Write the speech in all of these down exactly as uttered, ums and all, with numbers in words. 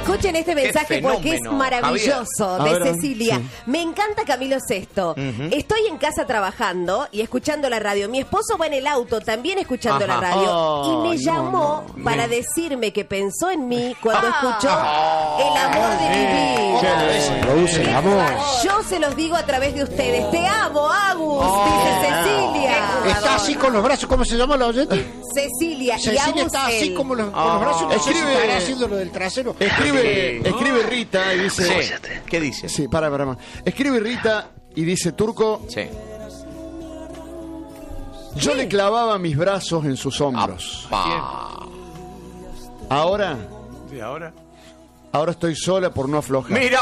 Escuchen este mensaje porque es maravilloso, Javier. de ver, Cecilia. Sí. Me encanta Camilo Sesto. Uh-huh. Estoy en casa trabajando y escuchando la radio. Mi esposo va en el auto también escuchando Ajá. la radio. Oh, y me llamó no, no, para no. decirme que pensó en mí cuando ah. escuchó oh, El amor de mi vida. Produce el amor. Yo se los digo a través de ustedes. Te amo, Agus, oh, dice Cecilia. Está así con los brazos. ¿Cómo se llama la oyente? Cecilia. Cecilia y Agus está así él. como los, oh, con los brazos. Escribe, estará haciendo lo del trasero. Escribe, oh. escribe Rita y dice... Sí. ¿Qué dice? Sí, para, para más. Escribe Rita y dice, Turco... Sí. Yo sí. le clavaba mis brazos en sus hombros. Apa. Ahora... ¿Y ahora? Ahora estoy sola por no aflojar. ¡Mira!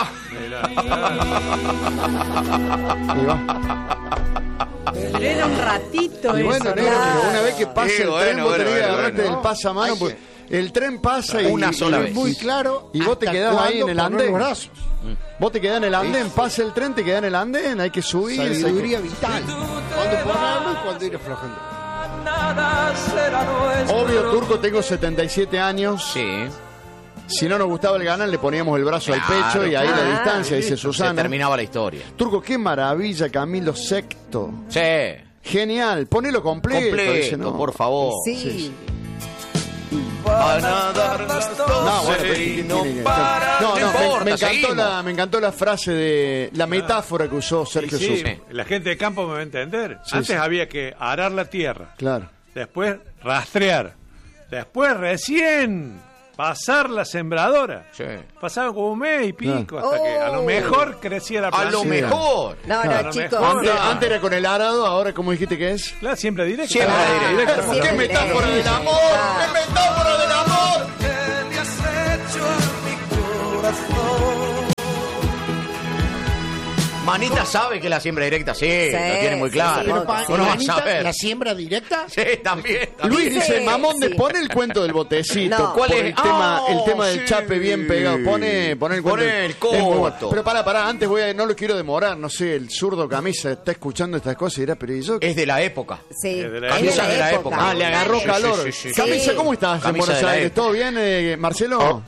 Era un ratito y eso, bueno, negro, claro. pero una vez que pase sí, el bueno, tren, vos bueno, tenés que bueno, agarrarte bueno. del pasamano, pues, el tren pasa y, una sola y vez. es muy claro, y vos te quedás ahí en el andén. Vos te quedás en el andén, pasa el tren, te quedás en el andén, hay que subir. Sabiduría vital. Cuando ponerlo y cuando ir aflojando. Obvio, Turco, tengo setenta y siete años. Sí. Si no nos gustaba el ganar, le poníamos el brazo claro, al pecho y ahí claro. la distancia, dice Susana. Se terminaba la historia. Turco, qué maravilla, Camilo Sexto. Sí. Genial, ponelo completo. Completo, dice, ¿no? por favor. Sí. sí. Van a dar las doce No, bueno, pero y tiene no que- para. No, no, no me, importa, me encantó seguimos. la, me encantó la frase de la metáfora que usó Sergio Sí, Suso. la gente de campo me va a entender. Sí, Antes sí. había que arar la tierra, Claro. después rastrear, después recién pasar la sembradora. Sí. Pasaba como un mes y pico Claro. hasta que a lo Oh. mejor crecía la A planta. lo Sí. mejor. No, Claro, no, chicos. mejor. Antes, Claro. antes era con el arado, ahora ¿cómo dijiste que es? Claro, siempre directo. Siempre Ah, directo. siempre ¡Qué directo. metáfora del amor! Ah. ¡Qué metáfora del amor! Manita sabe que la siembra directa, sí, Sí, lo tiene muy sí, claro. sí, Pero pa- Uno va a Anita, saber. la siembra directa. Sí, también. también. Luis Dice- dice, Mamonde, sí. pon el cuento del botecito. No. ¿Cuál por es? El tema, Oh, el tema del sí. chape bien pegado. Pone, pone el cuento. Poné el Es muy bueno. corto. Pero pará, pará, antes voy a, no lo quiero demorar. No sé, el zurdo camisa está escuchando estas cosas y dirá, pero ¿y yo? Es de la época. Sí. Es de la Camisa época. de la época. Ah, le agarró Sí, calor. sí, sí, sí. Camisa, Sí. ¿cómo estás Camisa en Buenos de la Aires? época. ¿Todo bien, eh, Marcelo?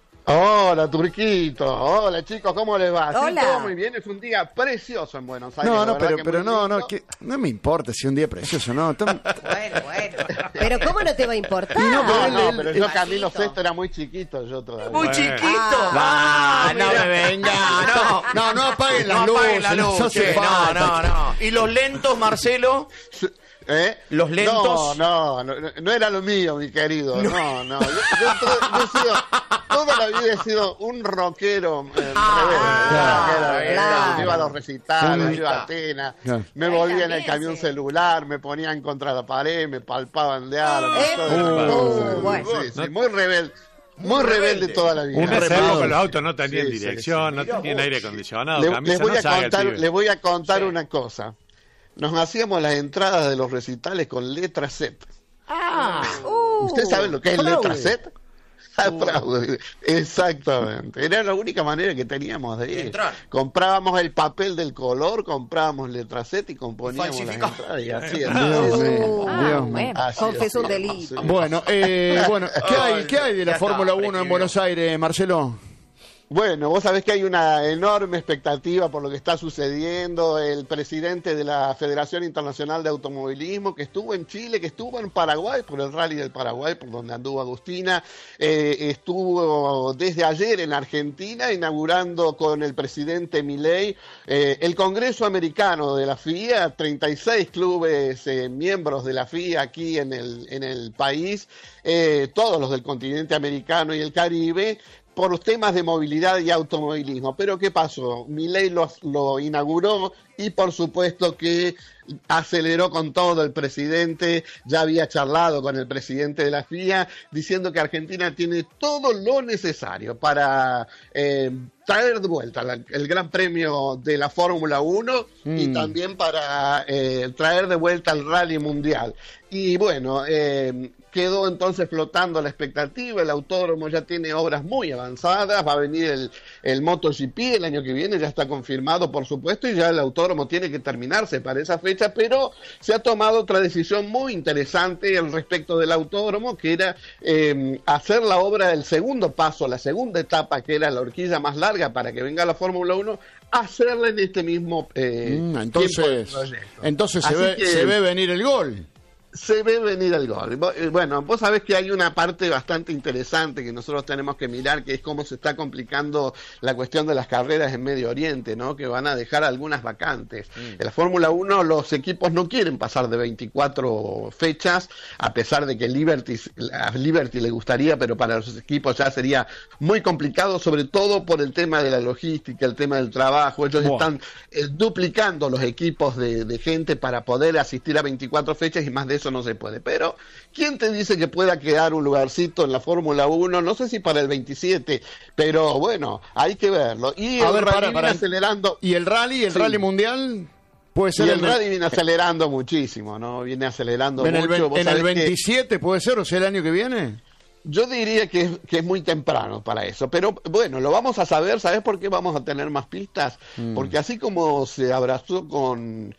Hola, Turquito. Hola, chicos, ¿cómo les va? Sí, Hola. todo muy bien. Es un día precioso en Buenos Aires. No, la no, verdad pero, que pero muy no, no, lindo. que, no me importa si un día precioso, no. Tom- Bueno, bueno. Pero ¿cómo no te va a importar? Y no, pero No, él- no, él- pero él- yo Camilo Sesto era muy chiquito, yo todavía. Muy Bueno. chiquito. Ah, no mira. me venga. No, no, no apaguen las No luces. apaguen la no luz. hace sí, no, falta. no, no. ¿Y los lentos, Marcelo? ¿Eh? ¿Los lentos? No, no, no, no era lo mío, mi querido. No, no. Yo, yo to- yo he sido, toda la vida he sido un rockero eh, Ah, rebelde. claro, Rockero, claro. Yo iba a los recitales, Sí. yo iba a Atenas, Claro. me Ahí volvía en también, el camión sí. celular, me ponían contra la pared, me palpaban de algo. Eh, todo ese uh, cosas. bueno. Sí, sí, muy rebelde. Muy rebelde toda la vida. Un En esa remado. época los autos no tenían Sí, sí, dirección, sí. no tenían aire acondicionado. Le, Camisa les voy no a sabe el contar, pibe. les voy a contar Sí. una cosa. Nos hacíamos las entradas de los recitales con letra Z. Ah, uh, ¿Usted sabe lo que es fraude. letra Z? Ah, fraude. Exactamente. Era la única manera que teníamos de ir. Entrar. Comprábamos el papel del color, comprábamos letra Z y componíamos las Falsificado. entradas y así. Dios así. mío, Ah, Dios mío. bueno, Así, confesó un así, delito. así. Bueno, eh, bueno, ¿qué hay, Ay, ¿qué hay de la ya está, Fórmula uno en prescribió. Buenos Aires, Marcelo? Bueno, vos sabés que hay una enorme expectativa por lo que está sucediendo. El presidente de la Federación Internacional de Automovilismo, que estuvo en Chile, que estuvo en Paraguay, por el Rally del Paraguay, por donde anduvo Agustina, eh, estuvo desde ayer en Argentina inaugurando con el presidente Milei eh, el Congreso Americano de la F I A, treinta y seis clubes eh, miembros de la F I A aquí en el, en el país, eh, todos los del continente americano y el Caribe, por los temas de movilidad y automovilismo. Pero ¿qué pasó? Milei lo, lo inauguró y por supuesto que aceleró con todo el presidente, ya había charlado con el presidente de la F I A, diciendo que Argentina tiene todo lo necesario para eh, traer de vuelta la, el Gran Premio de la Fórmula uno mm. y también para eh, traer de vuelta el Rally Mundial. Y bueno, eh, quedó entonces flotando la expectativa, el autódromo ya tiene obras muy avanzadas, va a venir el, el MotoGP el año que viene, ya está confirmado por supuesto, y ya el autódromo autódromo tiene que terminarse para esa fecha, pero se ha tomado otra decisión muy interesante al respecto del autódromo, que era eh, hacer la obra del segundo paso, la segunda etapa, que era la horquilla más larga para que venga la Fórmula uno, hacerla en este mismo eh, mm, entonces, entonces se ve, que, se ve venir el gol. Se ve venir el gol. Bueno, vos sabés que hay una parte bastante interesante que nosotros tenemos que mirar, que es cómo se está complicando la cuestión de las carreras en Medio Oriente, ¿no? Que van a dejar algunas vacantes. Mm. En la Fórmula uno los equipos no quieren pasar de veinticuatro fechas, a pesar de que Liberty, a Liberty le gustaría, pero para los equipos ya sería muy complicado, sobre todo por el tema de la logística, el tema del trabajo. Ellos wow. están eh, duplicando los equipos de, de gente para poder asistir a veinticuatro fechas y más de eso no se puede, pero ¿quién te dice que pueda quedar un lugarcito en la Fórmula uno? No sé si para el veintisiete, pero bueno, hay que verlo. Y a el ver, rally para, viene para. acelerando. ¿Y el rally, el sí. rally mundial? Puede ser y el en rally viene acelerando muchísimo, ¿no? Viene acelerando en mucho. El, ¿En el veintisiete que... puede ser, o sea, el año que viene? Yo diría que es, que es muy temprano para eso, pero bueno, lo vamos a saber. ¿Sabes por qué vamos a tener más pistas? Mm. Porque así como se abrazó con,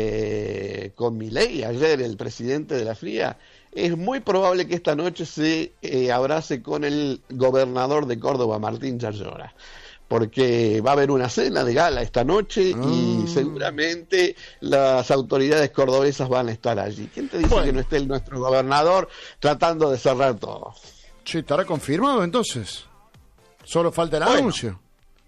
eh, con Milei ayer, el presidente de la F I A, es muy probable que esta noche se eh, abrace con el gobernador de Córdoba, Martín Yarlora, porque va a haber una cena de gala esta noche oh. y seguramente las autoridades cordobesas van a estar allí. ¿Quién te dice bueno. que no esté el, nuestro gobernador tratando de cerrar todo? Sí, ¿estará confirmado entonces? Solo falta el bueno, anuncio.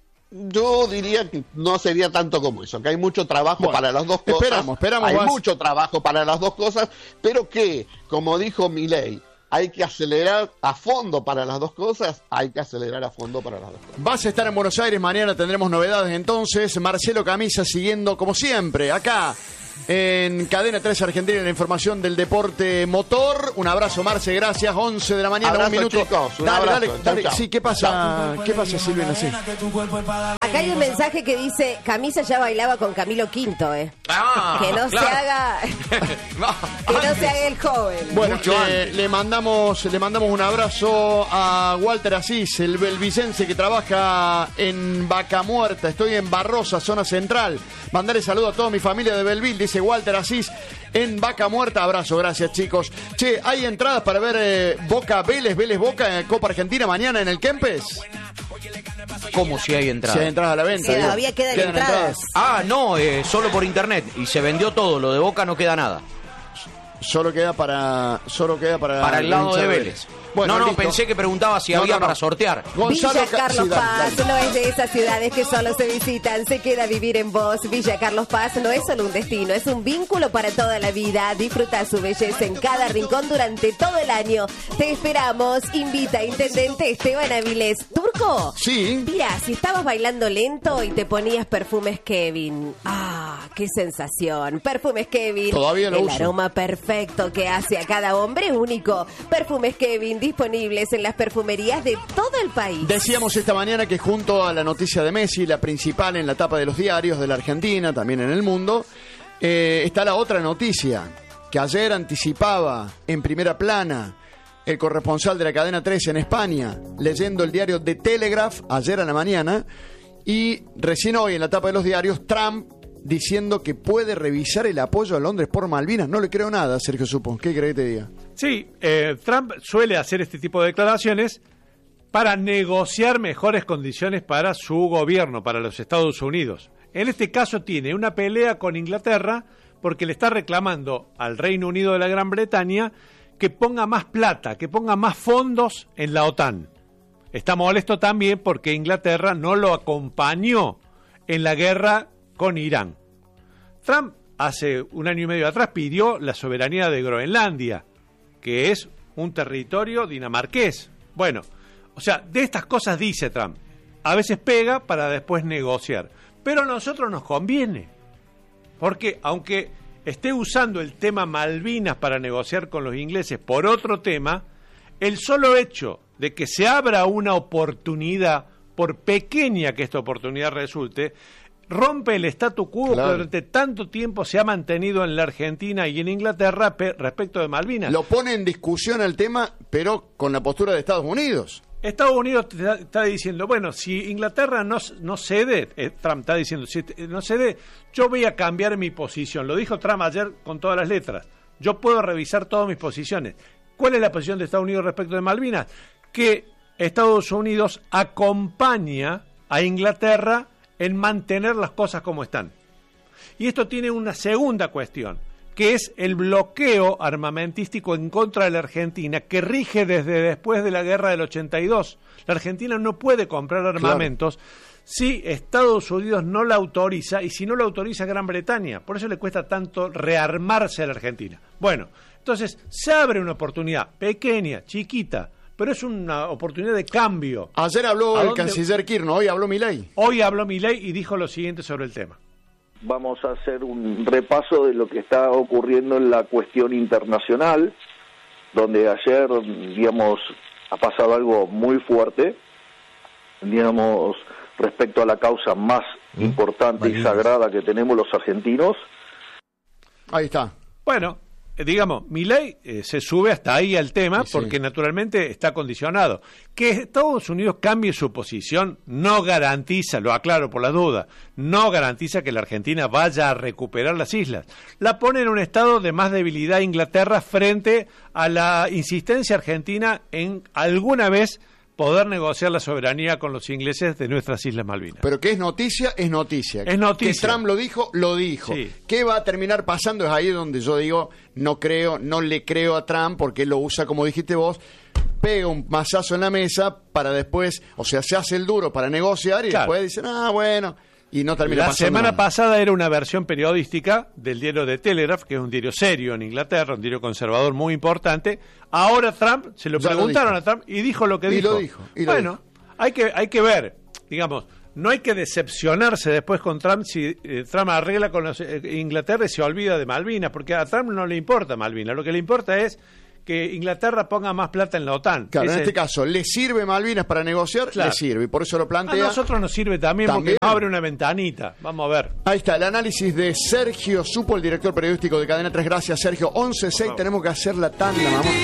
Yo diría que no sería tanto como eso, que hay mucho trabajo bueno, para las dos cosas. Esperamos, esperamos. Hay vas. mucho trabajo para las dos cosas, pero que, como dijo Milei, hay que acelerar a fondo para las dos cosas, hay que acelerar a fondo para las dos cosas. Vas a estar en Buenos Aires, mañana tendremos novedades entonces. Marcelo Camisa siguiendo como siempre acá en Cadena tres Argentina, la información del deporte motor. Un abrazo, Marce, gracias. once de la mañana, abrazo, un minuto. Chicos, un dale, abrazo. dale, dale. Chau, chau. Sí, ¿qué pasa? ¿Qué pasa, Silvina? Sí. Acá hay un mensaje que dice: Camisa ya bailaba con Camilo Quinto, eh. Ah, que no claro. se haga que no se haga el joven. Bueno, le, le mandamos le mandamos un abrazo a Walter Asís, el belvicense que trabaja en Vaca Muerta. Estoy en Barrosa, zona central. Mandarle saludo a toda mi familia de Belville, dice Walter Asís, en Vaca Muerta. Abrazo, gracias, chicos. Che, ¿hay entradas para ver eh, Boca Vélez, Vélez Boca en Copa Argentina mañana en el Kempes? ¿Cómo si hay entradas? Si hay entradas a la venta. Sí, todavía quedan, quedan entradas. entradas. Ah, no, eh, solo por internet. Y se vendió todo. Lo de Boca no queda nada. Solo queda para solo queda para, para el lado de Vélez. Bueno, no, no, listo. pensé que preguntaba si no, había no, no. para sortear. Gonzalo Villa Carlos Paz no es de esas ciudades que solo se visitan, se queda a vivir en vos. Villa Carlos Paz no es solo un destino, es un vínculo para toda la vida. Disfruta su belleza en cada rincón durante todo el año. Te esperamos. Invita Intendente Esteban Avilés. ¿Turco? Sí. Mira, si estabas bailando lento y te ponías perfumes Kevin. Ah, qué sensación. Perfumes Kevin. Todavía lo El uso. aroma perfecto que hace a cada hombre único. Perfumes Kevin disponibles en las perfumerías de todo el país. Decíamos esta mañana que junto a la noticia de Messi, la principal en la tapa de los diarios de la Argentina, también en el mundo, eh, está la otra noticia que ayer anticipaba en primera plana el corresponsal de la cadena tres en España, leyendo el diario The Telegraph ayer a la mañana, y recién hoy en la tapa de los diarios Trump diciendo que puede revisar el apoyo a Londres por Malvinas. No le creo nada, Sergio Supo. ¿Qué crees que te diga? Sí, eh, Trump suele hacer este tipo de declaraciones para negociar mejores condiciones para su gobierno, para los Estados Unidos. En este caso tiene una pelea con Inglaterra porque le está reclamando al Reino Unido de la Gran Bretaña que ponga más plata, que ponga más fondos en la OTAN. Está molesto también porque Inglaterra no lo acompañó en la guerra con Irán. Trump hace un año y medio atrás pidió la soberanía de Groenlandia, que es un territorio dinamarqués. Bueno, o sea, de estas cosas dice Trump. A veces pega para después negociar. Pero a nosotros nos conviene. Porque aunque esté usando el tema Malvinas para negociar con los ingleses por otro tema, el solo hecho de que se abra una oportunidad, por pequeña que esta oportunidad resulte, rompe el statu quo claro. que durante tanto tiempo se ha mantenido en la Argentina y en Inglaterra pe- respecto de Malvinas. Lo pone en discusión el tema, pero con la postura de Estados Unidos. Estados Unidos está, está diciendo, bueno, si Inglaterra no, no cede, eh, Trump está diciendo, si no cede, yo voy a cambiar mi posición. Lo dijo Trump ayer con todas las letras. Yo puedo revisar todas mis posiciones. ¿Cuál es la posición de Estados Unidos respecto de Malvinas? Que Estados Unidos acompaña a Inglaterra en mantener las cosas como están. Y esto tiene una segunda cuestión, que es el bloqueo armamentístico en contra de la Argentina, que rige desde después de la guerra del ochenta y dos. La Argentina no puede comprar armamentos claro. si Estados Unidos no la autoriza, y si no la autoriza Gran Bretaña. Por eso le cuesta tanto rearmarse a la Argentina. Bueno, entonces se abre una oportunidad pequeña, chiquita, pero es una oportunidad de cambio. Ayer habló el canciller Kirchner, hoy habló Milei. Hoy habló Milei y dijo lo siguiente sobre el tema. Vamos a hacer un repaso de lo que está ocurriendo en la cuestión internacional, donde ayer, digamos, ha pasado algo muy fuerte, digamos, respecto a la causa más ¿Mm? importante Malvinas. y sagrada que tenemos los argentinos. Ahí está. Bueno, digamos, Milei eh, se sube hasta ahí al tema, sí, porque sí. naturalmente está condicionado. Que Estados Unidos cambie su posición no garantiza, lo aclaro por las dudas, no garantiza que la Argentina vaya a recuperar las islas. La pone en un estado de más debilidad Inglaterra frente a la insistencia argentina en alguna vez poder negociar la soberanía con los ingleses de nuestras Islas Malvinas. Pero que es noticia, es noticia. Es noticia. Que Trump lo dijo, lo dijo. Sí. ¿Qué va a terminar pasando? Es ahí donde yo digo, no creo, no le creo a Trump, porque él lo usa, como dijiste vos, pega un mazazo en la mesa para después, o sea, se hace el duro para negociar y claro. después dicen, ah, bueno... Y no termina la pasando semana nada. pasada era una versión periodística del diario The Telegraph, que es un diario serio en Inglaterra, un diario conservador muy importante. Ahora Trump, se lo ya preguntaron lo a Trump y dijo lo que y dijo. Lo dijo y lo bueno, dijo. hay que hay que ver, digamos, no hay que decepcionarse después con Trump si eh, Trump arregla con los, eh, Inglaterra y se olvida de Malvinas, porque a Trump no le importa Malvinas, lo que le importa es que Inglaterra ponga más plata en la OTAN. Claro, Ese... en este caso, ¿le sirve Malvinas para negociar? Claro. Le sirve, y por eso lo plantea. A nosotros nos sirve también, también, porque nos abre una ventanita. Vamos a ver. Ahí está, el análisis de Sergio Supo, el director periodístico de Cadena tres. Gracias, Sergio. once seis, tenemos que hacer la tanda, mamá.